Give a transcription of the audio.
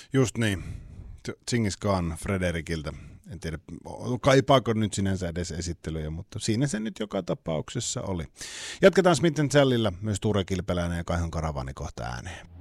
Just niin. Džingis Khan Frederikiltä. En tiedä, kaipaako nyt sinänsä edes esittelyjä, mutta siinä se nyt joka tapauksessa oli. Jatketaan Smith & Tellillä, myös Ture Kilpeläinen ja Kaihon Karavani kohta ääneen.